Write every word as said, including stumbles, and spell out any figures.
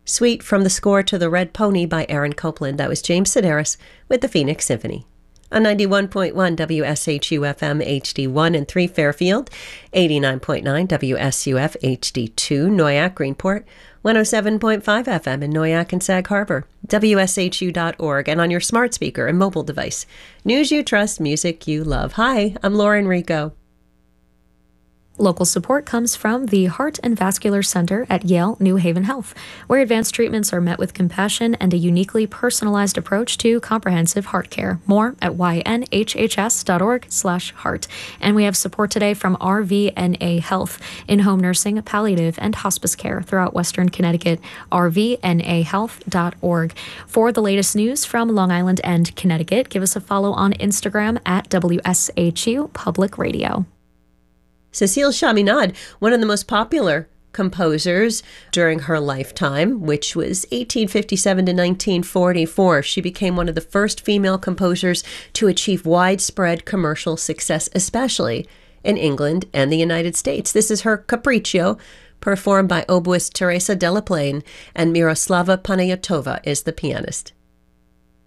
Suite from the score to The Red Pony by Aaron Copland. That was James Sedaris with the Phoenix Symphony. On ninety-one point one W S H U F M H D one and three Fairfield, eighty-nine point nine W S U F H D two Noyak Greenport, one oh seven point five F M in Noyak and Sag Harbor, W S H U dot org, and on your smart speaker and mobile device. News you trust, music you love. Hi, I'm Lauren Rico. Local support comes from the Heart and Vascular Center at Yale New Haven Health, where advanced treatments are met with compassion and a uniquely personalized approach to comprehensive heart care. More at y n h h s dot org slash heart. And we have support today from R V N A Health, in-home nursing, palliative, and hospice care throughout Western Connecticut, r v n a health dot org. For the latest news from Long Island and Connecticut, give us a follow on Instagram at W S H U Public Radio. Cécile Chaminade, one of the most popular composers during her lifetime, which was eighteen fifty-seven to nineteen forty-four. She became one of the first female composers to achieve widespread commercial success, especially in England and the United States. This is her Capriccio, performed by oboist Teresa Delaplane, and Miroslava Panayotova is the pianist.